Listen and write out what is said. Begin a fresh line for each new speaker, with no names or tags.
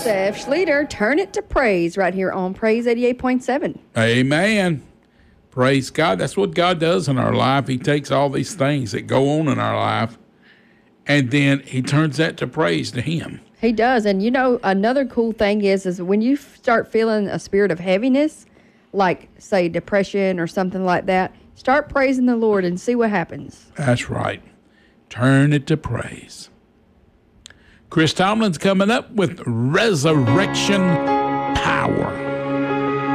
Seth Schlueter, turn it to praise right here on Praise 88.7.
Amen. Praise God. That's what God does in our life. He takes all these things that go on in our life, and then he turns that to praise to him.
He does. And, you know, another cool thing is when you start feeling a spirit of heaviness, like, say, depression or something like that, start praising the Lord and see what happens.
That's right. Turn it to praise. Chris Tomlin's coming up with Resurrection Power.